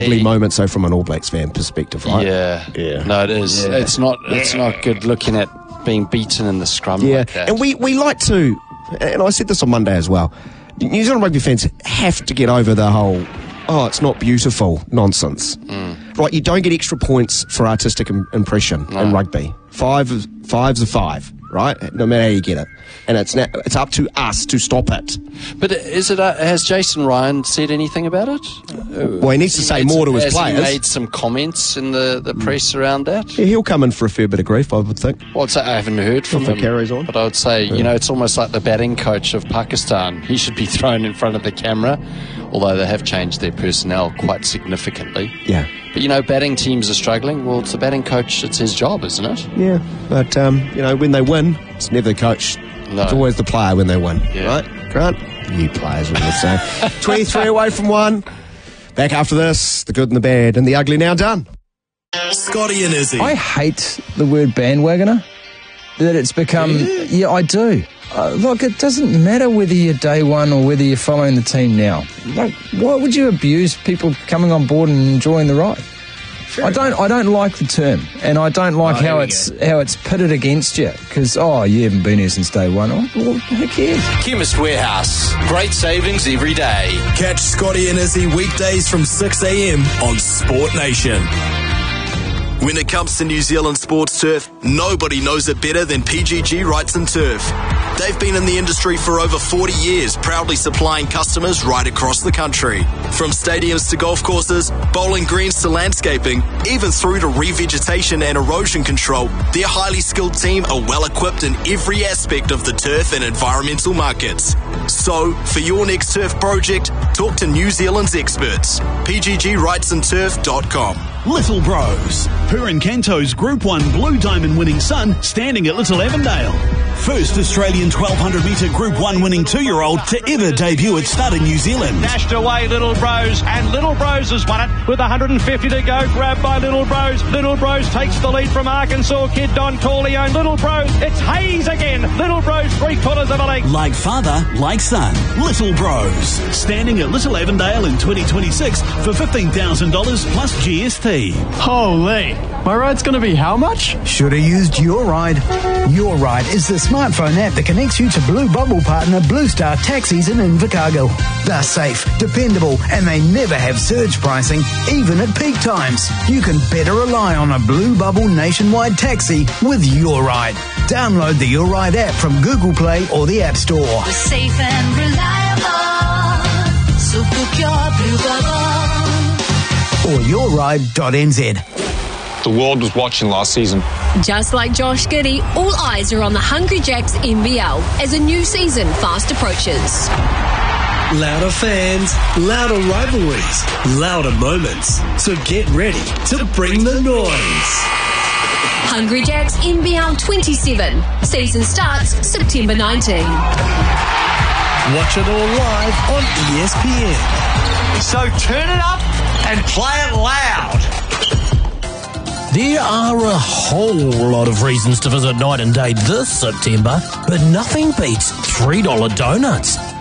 ugly moments, though, from an All Blacks fan perspective, right? Yeah. No, it is. Yeah. It's not good looking at being beaten in the scrum like that. And we like to, and I said this on Monday as well, New Zealand rugby fans have to get over the whole, it's not beautiful nonsense. Right, you don't get extra points for artistic impression in rugby. Five's a five, right? No matter how you get it. And it's up to us to stop it. But has Jason Ryan said anything about it? Well, he needs to say more to his players. Has he made some comments in the press around that? Yeah, he'll come in for a fair bit of grief, I would think. Well, I'd say I haven't heard from him. Carries on. But I would say, it's almost like the batting coach of Pakistan. He should be thrown in front of the camera, although they have changed their personnel quite significantly. Yeah. But, batting teams are struggling. Well, it's the batting coach, it's his job, isn't it? Yeah, but, when they win, it's never the coach. No. It's always the player when they win, right? Grant? You players, we would say. 23 away from one. Back after this, the good and the bad and the ugly now done. Scotty and Izzy. I hate the word bandwagoner. That it's become... Yeah, I do. Look, it doesn't matter whether you're day one or whether you're following the team now. Like, why would you abuse people coming on board and enjoying the ride? Sure. I don't like the term, and I don't like how it's pitted against you. Because you haven't been here since day one. Well, who cares? Chemist Warehouse, great savings every day. Catch Scotty and Izzy weekdays from 6 a.m. on Sport Nation. When it comes to New Zealand sports turf, nobody knows it better than PGG Wrights and Turf. They've been in the industry for over 40 years, proudly supplying customers right across the country. From stadiums to golf courses, bowling greens to landscaping, even through to revegetation and erosion control, their highly skilled team are well equipped in every aspect of the turf and environmental markets. So, for your next turf project, talk to New Zealand's experts. PGGWrightsandTurf.com. Little Bros. Purin Canto's Group 1 Blue Diamond winning son standing at Little Avondale. First Australian 1200 metre Group 1 winning 2-year-old to ever debut at stud in New Zealand. Dashed away Little Bros, and Little Bros has won it with 150 to go. Grabbed by Little Bros. Little Bros takes the lead from Arkansas kid Don Corleone. Little Bros, it's Hayes again. Little Bros 3/4 of a length. Like father, like son. Little Bros. Standing at Little Avondale in 2026 for $15,000 plus GST. Holy, my ride's going to be how much? Should have used Your Ride. Your Ride is the smartphone app that connects you to Blue Bubble partner Blue Star Taxis in Invercargill. They're safe, dependable, and they never have surge pricing, even at peak times. You can better rely on a Blue Bubble nationwide taxi with Your Ride. Download the Your Ride app from Google Play or the App Store. We're safe and reliable, so book your Blue Bubble. Or yourride.nz. The world was watching last season. Just like Josh Giddey, all eyes are on the Hungry Jacks NBL as a new season fast approaches. Louder fans, louder rivalries, louder moments. So get ready to bring the noise. Hungry Jacks NBL 27. Season starts September 19. Watch it all live on ESPN. So turn it up and play it loud. There are a whole lot of reasons to visit Night and Day this September, but nothing beats $3 donuts.